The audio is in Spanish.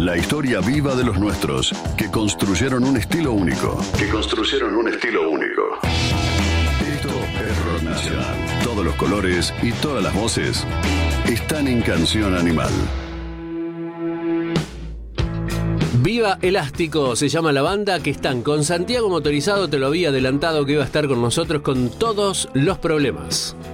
La historia viva de los nuestros, que construyeron un estilo único. Esto es Rock Nacional. Todos los colores y todas las voces están en Canción Animal. Viva Elástico se llama la banda, que están con Santiago Motorizado. Te lo había adelantado que iba a estar con nosotros con Todos los Problemas.